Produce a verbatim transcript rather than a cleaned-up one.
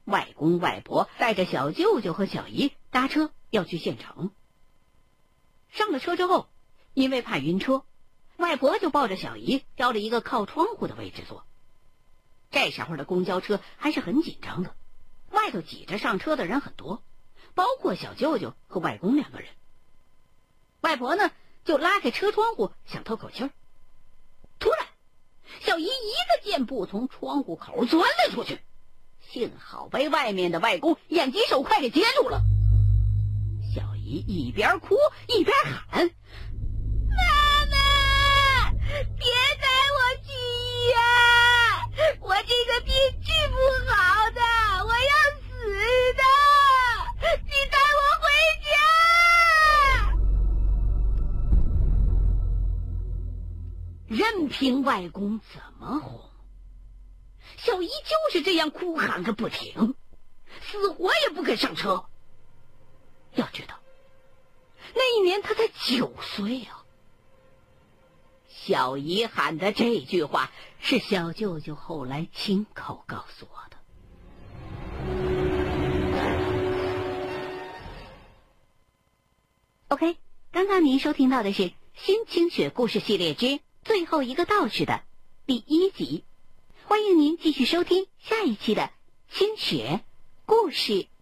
外公外婆带着小舅舅和小姨搭车要去县城。上了车之后，因为怕晕车，外婆就抱着小姨挑了一个靠窗户的位置坐。这时候的公交车还是很紧张的，外头挤着上车的人很多，包括小舅舅和外公两个人。外婆呢，就拉开车窗户想透口气儿。突然，小姨一个箭步从窗户口钻了出去，幸好被外面的外公眼疾手快给接住了。小姨一边哭一边喊：“妈妈，别带我去医院，我这个病治不好的，我要死的，你带我回家！”任凭外公怎么哄，小姨就是这样哭喊个不停，死活也不肯上车。要知道，那一年她才九岁啊。小姨喊的这句话是小舅舅后来亲口告诉我的。OK， 刚刚您收听到的是新清雪故事系列之最后一个道士的第一集，欢迎您继续收听下一期的清雪故事